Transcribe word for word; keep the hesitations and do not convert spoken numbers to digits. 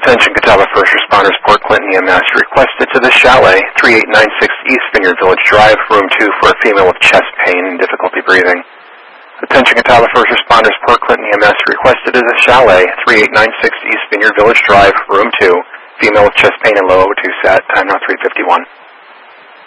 Attention Catawba First Responders, Port Clinton E M S. Requested to the Chalet, thirty-eight ninety-six East Vineyard Village Drive, Room two, for a female with chest pain and difficulty breathing. Attention Catawba First Responders, Port Clinton E M S. Requested to the Chalet, thirty-eight ninety-six East Vineyard Village Drive, Room two, female with chest pain and low O two sat, time now three fifty-one.